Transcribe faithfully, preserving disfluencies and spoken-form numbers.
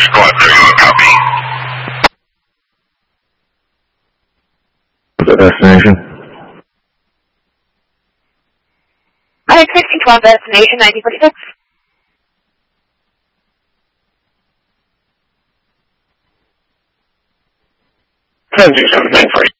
Squad zero, copy. The destination? I had sixteen twelve destination, nineteen forty-six. ten two seven nine forty.